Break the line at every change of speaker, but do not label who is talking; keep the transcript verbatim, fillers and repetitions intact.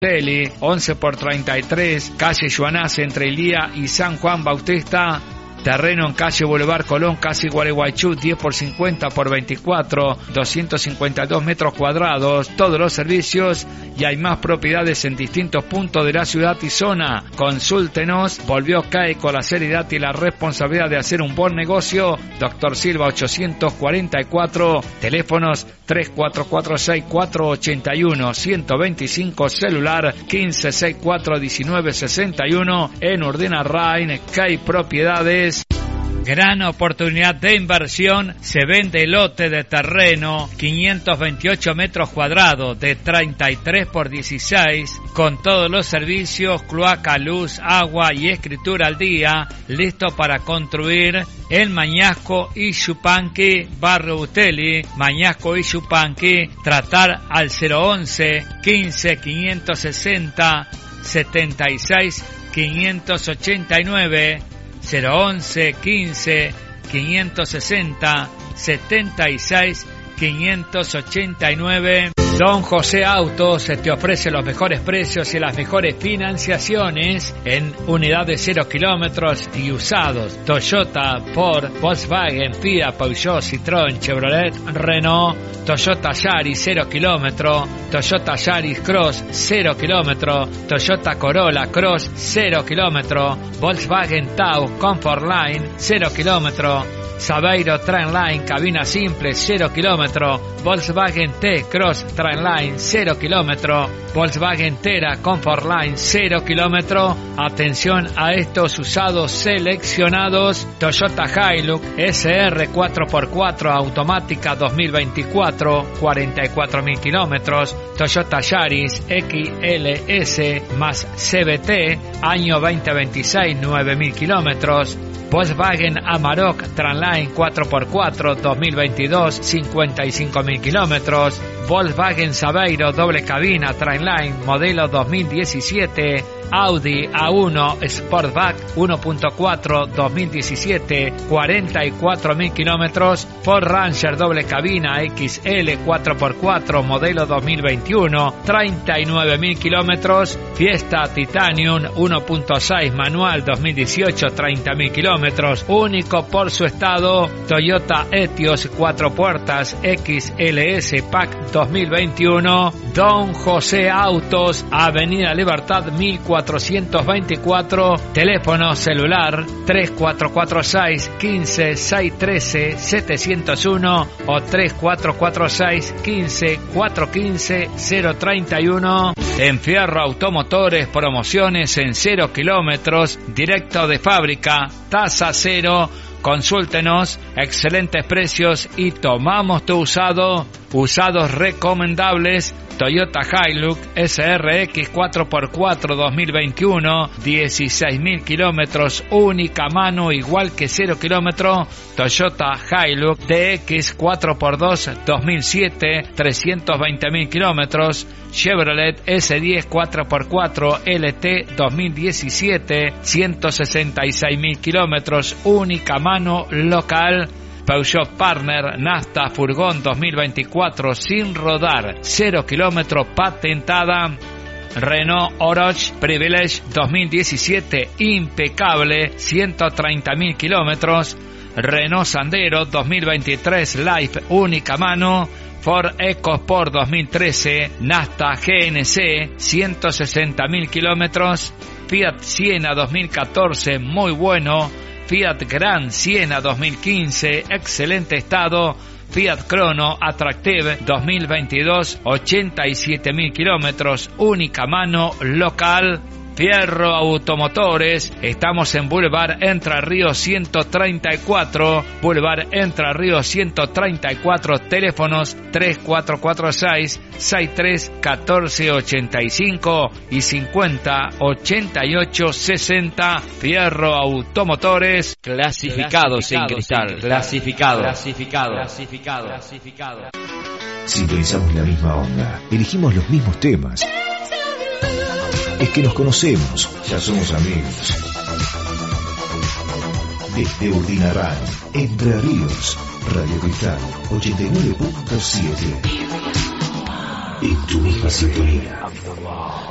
Teli, once por treinta y tres, calle Juanás entre Ilía y San Juan Bautista. Terreno en calle Boulevard Colón, casi Gualeguaychú, diez por cincuenta por veinticuatro, doscientos cincuenta y dos metros cuadrados, todos los servicios y hay más propiedades en distintos puntos de la ciudad y zona. Consúltenos, volvió C A E con la seriedad y la responsabilidad de hacer un buen negocio. Doctor Silva ochocientos cuarenta y cuatro, teléfonos tres cuatro cuatro seis cuatro ocho uno, ciento veinticinco, celular quince sesenta y cuatro diecinueve sesenta y uno, en Urdina Rain, C A E Propiedades. Gran oportunidad de inversión, se vende lote de terreno, quinientos veintiocho metros cuadrados, de treinta y tres por dieciséis, con todos los servicios, cloaca, luz, agua y escritura al día, listo para construir en Mañasco y Yupanqui, barrio Buteli, Mañasco y Yupanqui. Tratar al cero once, quince, quinientos sesenta, setenta y seis, quinientos ochenta y nueve, cero once, quince, quinientos sesenta, setenta y seis, quinientos ochenta y nueve. Don José Autos te ofrece los mejores precios y las mejores financiaciones en unidades cero kilómetros y usados. Toyota, Ford, Volkswagen, Fiat, Peugeot, Citroën, Chevrolet, Renault, Toyota Yaris cero kilómetro, Toyota Yaris Cross cero kilómetro, Toyota Corolla Cross cero kilómetro, Volkswagen Taos Comfortline cero kilómetro, Saveiro Trendline cabina simple cero kilómetro, Volkswagen T-Cross Trendline cero kilómetro, Volkswagen Tera Comfortline cero kilómetro. Atención a estos usados seleccionados: Toyota Hilux S R cuatro por cuatro automática dos mil veinticuatro, cuarenta y cuatro mil kilómetros, Toyota Yaris X L S más C V T año veinte veintiséis, nueve mil kilómetros, Volkswagen Amarok Trendline cuatro por cuatro dos mil veintidós, cincuenta y cinco mil kilómetros, Volkswagen Saveiro doble cabina Trendline modelo dos mil diecisiete, Audi A uno Sportback uno punto cuatro dos mil diecisiete, cuarenta y cuatro mil kilómetros, Ford Ranger doble cabina X L cuatro por cuatro modelo dos mil veintiuno, treinta y nueve mil kilómetros, Fiesta Titanium uno punto seis manual dos mil dieciocho, treinta mil kilómetros, único por su estado, Toyota Etios cuatro puertas X L S Pack dos mil veintiuno, Don José Autos, Avenida Libertad mil cuatrocientos veinticuatro, teléfono celular tres cuatro cuatro seis, quince, seiscientos trece, setecientos uno o tres cuatro cuatro seis, quince, cuatrocientos quince, cero treinta y uno. En Fierro Automotores, promociones en cero kilómetros, directo de fábrica, tasa cero. Consúltenos, excelentes precios y tomamos tu usado. Usados recomendables: Toyota Hilux S R X cuatro por cuatro dos mil veintiuno, dieciséis mil kilómetros, única mano igual que cero kilómetro. Toyota Hilux D X cuatro por dos dos mil siete, trescientos veinte mil kilómetros. Chevrolet S diez cuatro por cuatro L T dos mil diecisiete, ciento sesenta y seis mil kilómetros, única mano local. Peugeot Partner Nafta Furgón dos mil veinticuatro sin rodar, cero kilómetros, patentada. Renault Oroch Privilege dos mil diecisiete, impecable, ciento treinta mil kilómetros. Renault Sandero dos mil veintitrés Life, única mano. Ford EcoSport dos mil trece, Nafta G N C, ciento sesenta mil kilómetros. Fiat Siena dos mil catorce, muy bueno. Fiat Grand Siena dos mil quince, excelente estado. Fiat Crono Attractive dos mil veintidós, ochenta y siete mil kilómetros, única mano local. Fierro Automotores, estamos en Boulevard Entre Ríos ciento treinta y cuatro, Boulevard Entre Ríos ciento treinta y cuatro, teléfonos tres cuatro cuatro seis, sesenta y tres, catorce ochenta y cinco y cincuenta, ochenta y ocho, sesenta. Fierro Automotores, clasificados en cristal, clasificado, clasificado, clasificado, clasificado.
Sintonizamos la misma onda, elegimos los mismos temas. Es que nos conocemos, ya somos amigos. Desde Urdina Rain, Entre Ríos, Radio Cristal ochenta y nueve punto siete. En tu misma sintonía.